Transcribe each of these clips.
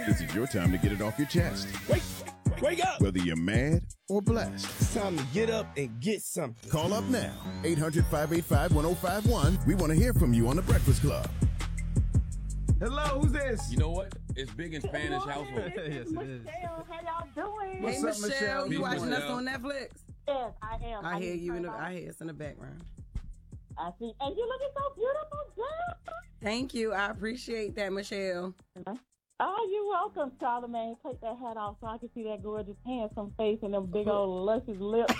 This is your time to get it off your chest. Wake up! Whether you're mad or blessed. It's time to get up and get something. Call up now. 800-585-1051. We want to hear from you on The Breakfast Club. Hello, who's this? You know what? It's big in Spanish household. Yes, it is. Michelle, how y'all doing? What's Hey, up, Michelle, Michelle? you Peace, watching us Michelle. on Netflix? Yes, I am. I hear you. in I hear us in the background. I see. And you looking so beautiful, girl. Thank you. I appreciate that, Michelle. Oh, you're welcome, Charlamagne. Take that hat off so I can see that gorgeous handsome face and them big old luscious lips.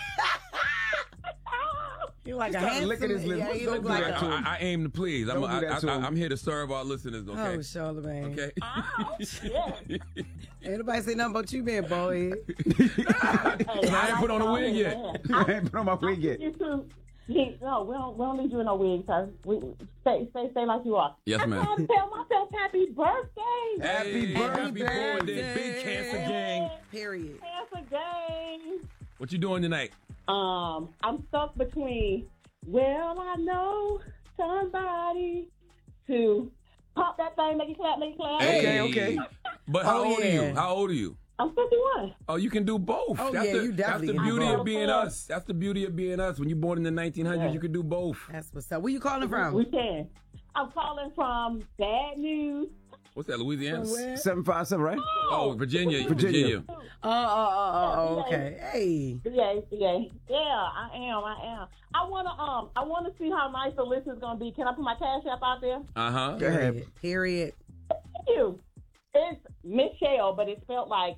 You like He's a trying to handsome. lick at his lips. Yeah, you Don't look do like that to a. him. I aim to please. Don't do that to him. I'm here to serve our listeners, okay? Oh, Charlamagne. Okay. Oh, yes. Ain't nobody say nothing about you being bald. I ain't put on a wig yet. I ain't put on my wig yet. You too. No, we don't need you in no wig, sir. We stay like you are. Yes, ma'am. I tried to tell myself happy birthday. Happy Happy birthday. birthday, big cancer gang. Period. Cancer gang. What you doing tonight? I'm stuck between, well, I know somebody to pop that thing, make it clap, make it clap. Okay. But how Oh, old are yeah. you? How old are you? I'm 51. Oh, you can do both. Oh, that's yeah, the, you definitely That's the can do beauty both. of being us. That's the beauty of being us. When you're born in the 1900s, Yeah. you can do both. That's what's up. Where you calling from? We can. I'm calling from Bad News. What's that, Louisiana? 757, right? Oh, Virginia. Virginia. Oh, okay. Hey. Yeah, I am. I wanna see how nice the list is gonna be. Can I put my cash app out there? Uh-huh. Go ahead. Period. Thank you. It's Michelle, but it's spelled like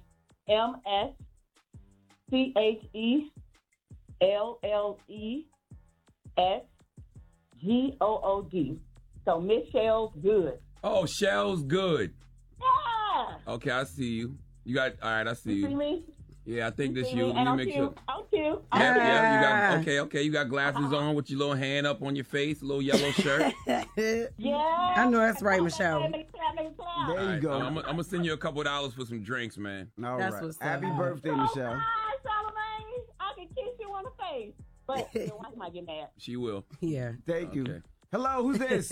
MSCHELLESGOOD. So Michelle's good. Oh, Shell's good. Yeah. Okay, I see you. You got, all right, I see You see you. me? Yeah, I think this See you. me? Let And me I'm make cute. sure. I'm cute. Yeah, you got, okay. You got glasses on with your little hand up on your face, a little yellow shirt. Yeah. I know that's right, Michelle. Make it clap. There you All right, go. I'm going to send you a couple of dollars for some drinks, man. All That's right. what's up. Happy birthday, Michelle. Hi, Charlamagne. I can kiss you on the face. But your wife might get mad. She will. Yeah. Thank you. Okay. Hello, who's this?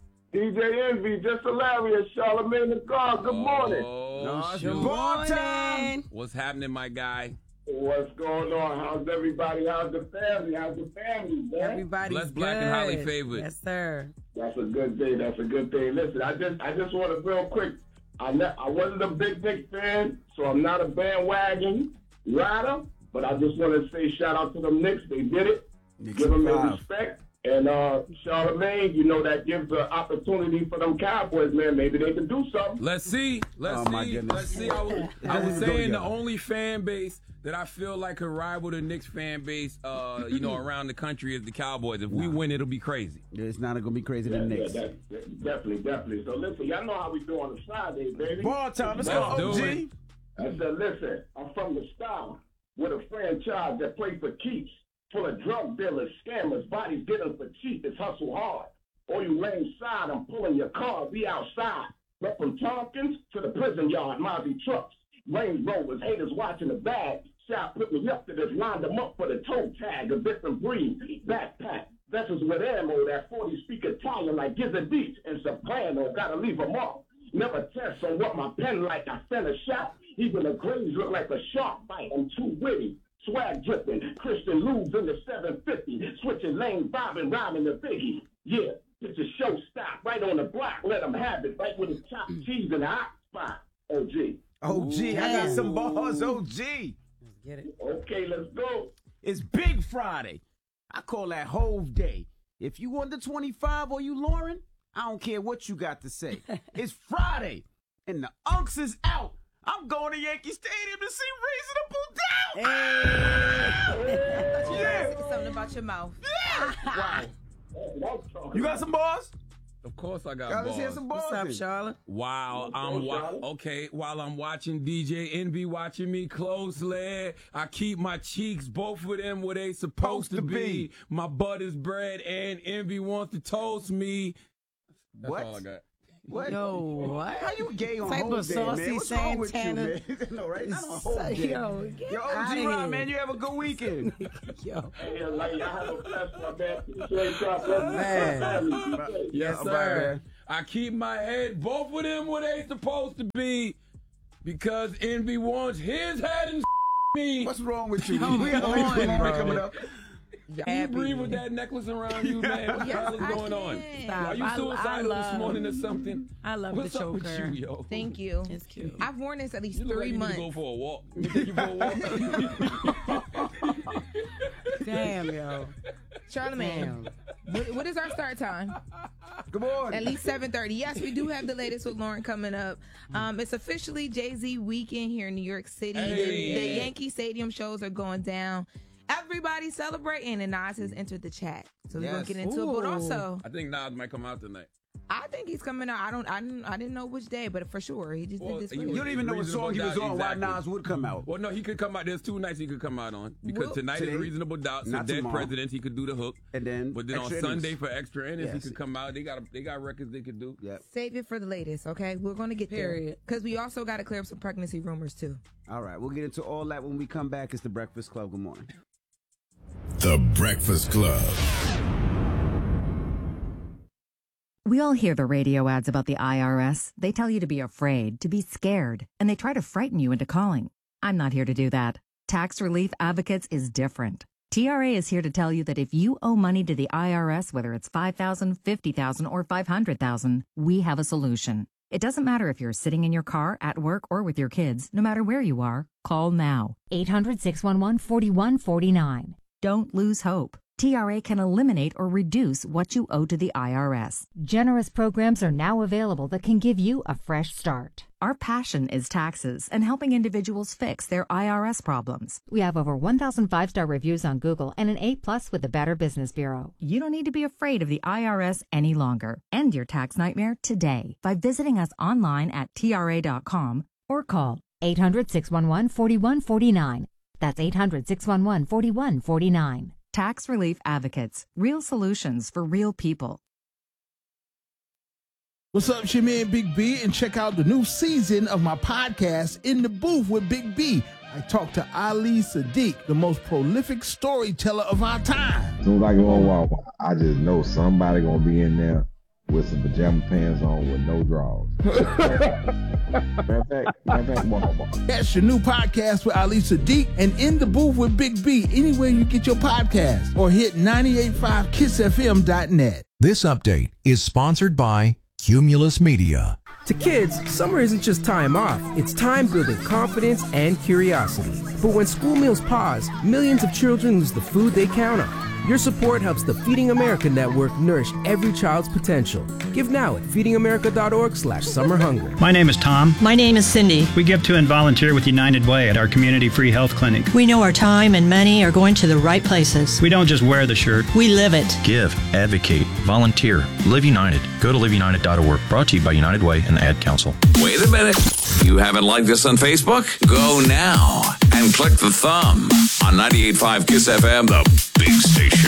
DJ Envy, just hilarious. Charlamagne the God, good morning. Oh, No, it's shoot. ball time. Morning. What's happening, my guy? What's going on? How's everybody? How's the family? How's the family, man? Everybody's Blessed, black, good. and highly favored. Yes, sir. That's a good day. That's a good day. Listen, I just want to real quick. I wasn't a big Knicks fan, so I'm not a bandwagon rider. But I just want to say shout out to them Knicks. They did it. Give them their respect. And Charlamagne, you know, that gives an opportunity for them Cowboys, man. Maybe they can do something. Let's see. Oh, my goodness. Let's see. I was doesn't go saying the together. only fan base that I feel like could rival the Knicks fan base, around the country is the Cowboys. If we win, it'll be crazy. It's not going to be crazy than Knicks. Definitely. So listen, y'all know how we do on a Friday, baby. Ball time. Let's Let's go, do OG. it. I said, listen, I'm from the South with a franchise that plays for keeps, full of drug dealers, scammers, bodies getting for cheap. It's hustle hard. Or you lane side, I'm pulling your car, be outside. But from Tompkins to the prison yard, Mozzie trucks, Range Rovers, haters watching the bag. Shot put me up to this, lined them up for the toe tag, a different breed, backpack. Vessels with ammo, that 40 speak Italian like Gizzard Beach and Soprano, gotta leave them off. Never test on what my pen like, I sent a shot. Even the graves look like a shark bite, I'm too witty. Swag dripping, Christian Lubes in the 750, switching lanes, bobbing, rhyming the biggie. Yeah, it's a show stop, right on the block, let them have it, right with the chopped cheese in the hot spot. OG. OG, I got some balls, OG. Let's get it. Okay, let's go. It's Big Friday. I call that Hove Day. If you under 25 or you Lauren, I don't care what you got to say. It's Friday, and the Unks is out. I'm going to Yankee Stadium to see Reasonable Doubt. Yeah. Something about your mouth. Wow. You got some balls? Of course I got Let's balls. hear some balls. What's up, then. Charlotte? While I'm watching DJ Envy watching me closely, I keep my cheeks, both of them where they supposed to be. My butt is bread and Envy wants to toast me. That's What? all I got. What? Yo, what? How you gay on Type Hove of Day, saucy man? What's wrong with you, Santana. man? No, right? Not on Hove Day. Yo, get Yo, outta OG here. Rob, man, you have a good weekend. Yo. Hey, like, y'all have a blessed one, man. Appreciate y'all. Man. Yes, Bye, sir. man. I keep my head, both of them where they supposed to be. Because Envy wants his head and me. What's wrong with you? Come We got on, Lauren bro. coming up. Can you breathe with that necklace around you, man? What the hell is going on? Stop. Are you suicidal this morning or something? I love What's the up with choker. you, yo? Thank you. It's cute. I've worn this at least You look 3 like you months. need to go for a walk. You take you for a walk. Damn, yo. Charlamagne, what is our start time? Good morning. At least 7:30. Yes, we do have the latest with Lauren coming up. It's officially Jay-Z weekend here in New York City. Hey. The Yankee Stadium shows are going down. Everybody's celebrating, and Nas has entered the chat. So we're gonna Yes. get into it. But Ooh. also, I think Nas might come out tonight. I think he's coming out. I didn't know which day, but for sure he just Well, did this. you week. You don't even know what song he was Reasonable on. Doubt, Why exactly. Nas would come out. Well, no, he could come out. There's 2 nights he could come out on. Because Well, tonight today, is Reasonable Doubt. So not Dead tomorrow. Presidents, he could do the hook. And then But then on extra Sunday innings. for extra innings, Yes. he could come out. They got records they could do. Yep. Save it for the latest, okay? We're going to get there. Period. Because we also got to clear up some pregnancy rumors, too. All right, we'll get into all that when we come back. It's the Breakfast Club. Good morning. The Breakfast Club. We all hear the radio ads about the IRS. They tell you to be afraid, to be scared, and they try to frighten you into calling. I'm not here to do that. Tax Relief Advocates is different. TRA is here to tell you that if you owe money to the IRS, whether it's $5,000, $50,000, or $500,000, we have a solution. It doesn't matter if you're sitting in your car, at work, or with your kids. No matter where you are, call now. 800-611-4149. Don't lose hope. TRA can eliminate or reduce what you owe to the IRS. Generous programs are now available that can give you a fresh start. Our passion is taxes and helping individuals fix their IRS problems. We have over 1,000 5-star reviews on Google and an A+ with the Better Business Bureau. You don't need to be afraid of the IRS any longer. End your tax nightmare today by visiting us online at TRA.com Or call 800-611-4149. That's 800-611-4149. Tax Relief Advocates. Real solutions for real people. What's up, it's your man Big B, and check out the new season of my podcast, In the Booth with Big B. I talk to Ali Sadiq, the most prolific storyteller of our time. As soon as I go on Walmart, I just know somebody gonna be in there with some pajama pants on with no drawers. Matter of fact, Walmart. That's your new podcast with Ali Sadiq and In the Booth with Big B, anywhere you get your podcast, or hit 985kissfm.net. This update is sponsored by Cumulus Media. To kids, summer isn't just time off. It's time building confidence and curiosity. But when school meals pause, millions of children lose the food they count on. Your support helps the Feeding America Network nourish every child's potential. Give now at feedingamerica.org/summerhunger. My name is Tom. My name is Cindy. We give to and volunteer with United Way at our community free health clinic. We know our time and money are going to the right places. We don't just wear the shirt. We live it. Give, advocate, volunteer. Live United. Go to liveunited.org. Brought to you by United Way and the Ad Council. Wait a minute. You haven't liked us on Facebook? Go now and click the thumb on 98.5 Kiss FM, the big station.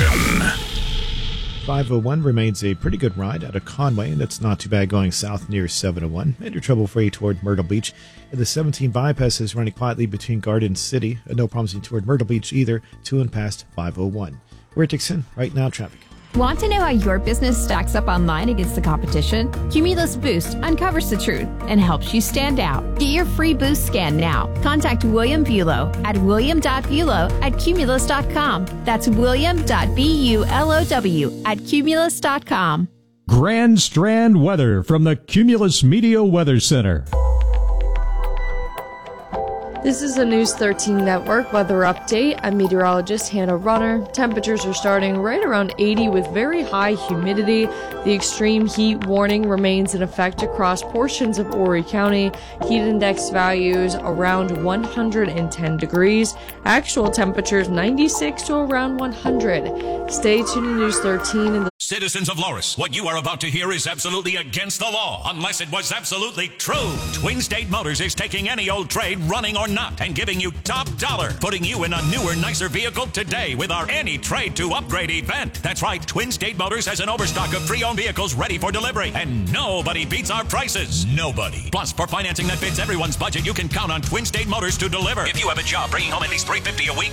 501 remains a pretty good ride out of Conway, and that's not too bad going south near 701. Major trouble for you toward Myrtle Beach. And the 17 bypass is running quietly between Garden City. No problems toward Myrtle Beach either, to and past 501. We're at Dixon. Right now, traffic. Want to know how your business stacks up online against the competition? Cumulus Boost uncovers the truth and helps you stand out. Get your free boost scan now. Contact William Bulow at william.bulow@cumulus.com. That's william.bulow@cumulus.com. Grand Strand weather from the Cumulus Media Weather Center. This is a News 13 Network weather update. I'm meteorologist Hannah Runner. Temperatures are starting right around 80 with very high humidity. The extreme heat warning remains in effect across portions of Horry County. Heat index values around 110 degrees. Actual temperatures 96 to around 100. Stay tuned to News 13 and Citizens of Loris, what you are about to hear is absolutely against the law, unless it was absolutely true. Twin State Motors is taking any old trade, running or not, and giving you top dollar, putting you in a newer, nicer vehicle today with our Any Trade to Upgrade event. That's right, Twin State Motors has an overstock of pre-owned vehicles ready for delivery, and nobody beats our prices. Nobody. Plus, for financing that fits everyone's budget, you can count on Twin State Motors to deliver. If you have a job bringing home at least $350 a week, you're a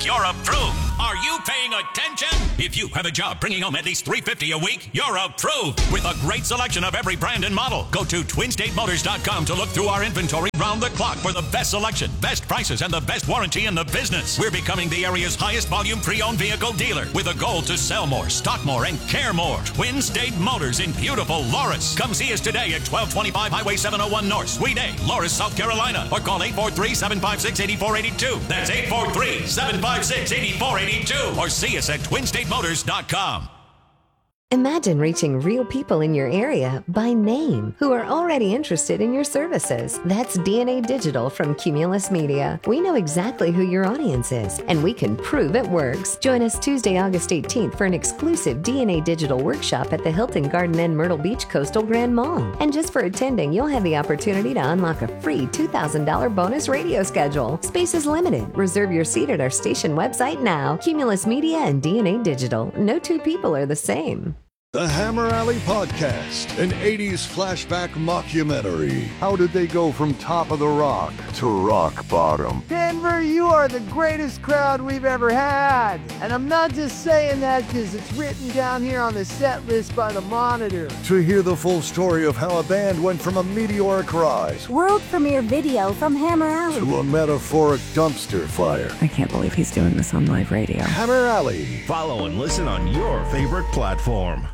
approved. Are you paying attention? If you have a job bringing home at least $350 a week, you're approved. With a great selection of every brand and model, go to TwinStateMotors.com to look through our inventory round the clock for the best selection, best prices, and the best warranty in the business. We're becoming the area's highest volume pre-owned vehicle dealer with a goal to sell more, stock more, and care more. Twin State Motors in beautiful Loris. Come see us today at 1225 Highway 701 North, Suite A, Loris, South Carolina, or call 843-756-8482. That's 843-756-8482. Or see us at TwinStateMotors.com. Imagine reaching real people in your area by name who are already interested in your services. That's DNA Digital from Cumulus Media. We know exactly who your audience is, and we can prove it works. Join us Tuesday, August 18th for an exclusive DNA Digital workshop at the Hilton Garden Inn Myrtle Beach Coastal Grand Mall. And just for attending, you'll have the opportunity to unlock a free $2,000 bonus radio schedule. Space is limited. Reserve your seat at our station website now. Cumulus Media and DNA Digital. No two people are the same. The Hammer Alley Podcast, an 80s flashback mockumentary. How did they go from top of the rock to rock bottom? Denver, you are the greatest crowd we've ever had. And I'm not just saying that because it's written down here on the set list by the Monitor. To hear the full story of how a band went from a meteoric rise, world premiere video from Hammer Alley, to a metaphoric dumpster fire. I can't believe he's doing this on live radio. Hammer Alley. Follow and listen on your favorite platform.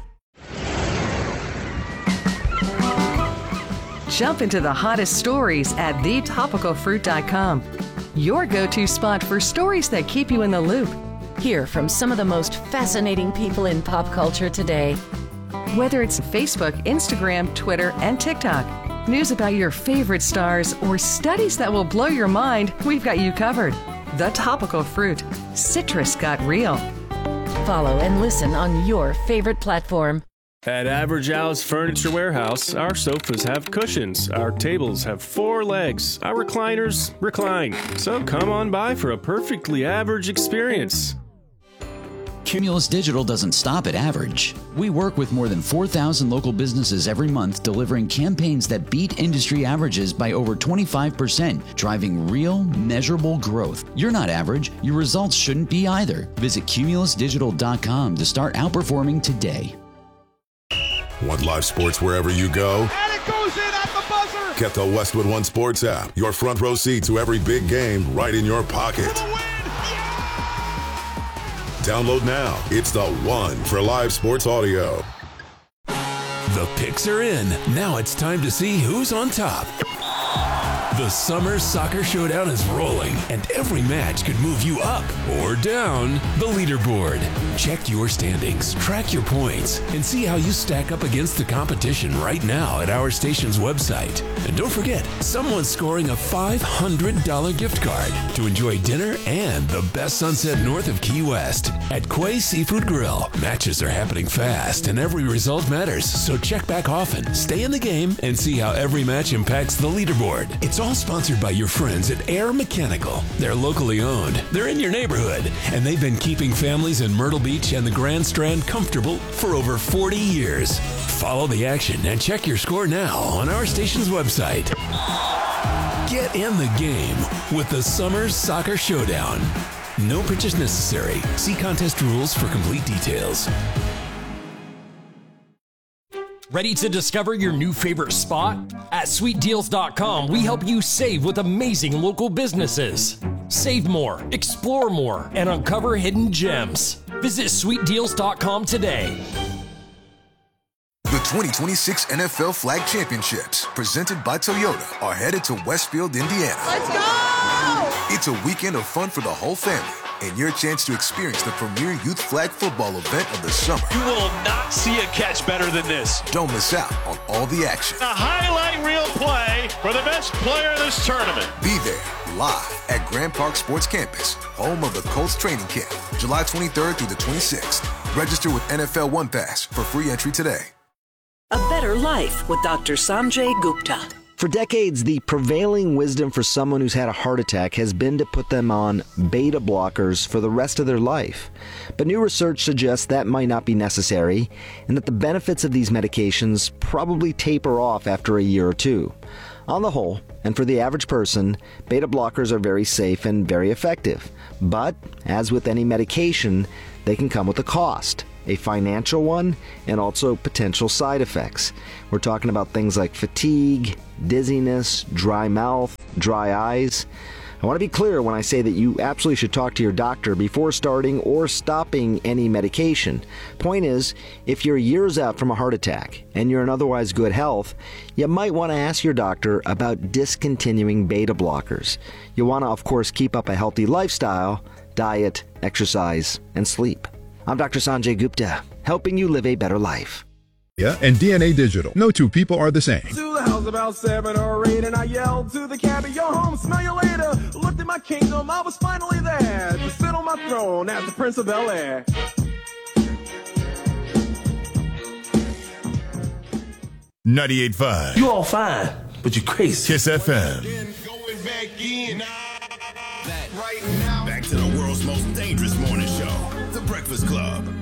Jump into the hottest stories at thetopicalfruit.com. Your go-to spot for stories that keep you in the loop. Hear from some of the most fascinating people in pop culture today. Whether it's Facebook, Instagram, Twitter, and TikTok, news about your favorite stars, or studies that will blow your mind, we've got you covered. The Topical Fruit. Citrus got real. Follow and listen on your favorite platform. At Average Al's Furniture Warehouse, our sofas have cushions, our tables have 4 legs, our recliners recline. So come on by for a perfectly average experience. Cumulus Digital doesn't stop at average. We work with more than 4,000 local businesses every month, delivering campaigns that beat industry averages by over 25%, driving real, measurable growth. You're not average. Your results shouldn't be either. Visit cumulusdigital.com to start outperforming today. Want live sports wherever you go? And it goes in at the buzzer! Get the Westwood One Sports app. Your front row seat to every big game right in your pocket. For the win! Yeah! Download now. It's the one for live sports audio. The picks are in. Now it's time to see who's on top. The Summer Soccer Showdown is rolling, and every match could move you up or down the leaderboard. Check your standings, track your points, and see how you stack up against the competition right now at our station's website. And don't forget, someone's scoring a $500 gift card to enjoy dinner and the best sunset north of Key West at Quay Seafood Grill. Matches are happening fast, and every result matters, so check back often, stay in the game, and see how every match impacts the leaderboard. It's all sponsored by your friends at Air Mechanical. They're locally owned, they're in your neighborhood, and they've been keeping families in Myrtle Beach and the Grand Strand comfortable for over 40 years. Follow the action and check your score now on our station's website. Get in the game with the Summer Soccer Showdown. No purchase necessary. See contest rules for complete details. Ready to discover your new favorite spot? At SweetDeals.com, we help you save with amazing local businesses. Save more, explore more, and uncover hidden gems. Visit SweetDeals.com today. The 2026 NFL Flag Championships, presented by Toyota, are headed to Westfield, Indiana. Let's go! It's a weekend of fun for the whole family, and your chance to experience the premier youth flag football event of the summer. You will not see a catch better than this. Don't miss out on all the action. A highlight reel play for the best player of this tournament. Be there, live at Grand Park Sports Campus, home of the Colts training camp, July 23rd through the 26th. Register with NFL One Pass for free entry today. A better life with Dr. Sanjay Gupta. For decades, the prevailing wisdom for someone who's had a heart attack has been to put them on beta blockers for the rest of their life. But new research suggests that might not be necessary, and that the benefits of these medications probably taper off after a year or two. On the whole, and for the average person, beta blockers are very safe and very effective. But, as with any medication, they can come with a cost, a financial one, and also potential side effects. We're talking about things like fatigue, dizziness, dry mouth, dry eyes. I want to be clear when I say that you absolutely should talk to your doctor before starting or stopping any medication. Point is, if you're years out from a heart attack and you're in otherwise good health, you might want to ask your doctor about discontinuing beta blockers. You want to, of course, keep up a healthy lifestyle, diet, exercise, and sleep. I'm Dr. Sanjay Gupta, helping you live a better life. And DNA Digital. No two people are the same. To the house about 7 or 8, and I yelled to the cabbie, "Yo, home, smell you later." Looked at my kingdom, I was finally there to sit on my throne as the Prince of Bel-Air. $98.5. You all fine, but you crazy. Kiss FM. Back to the world's most dangerous morning show, The Breakfast Club.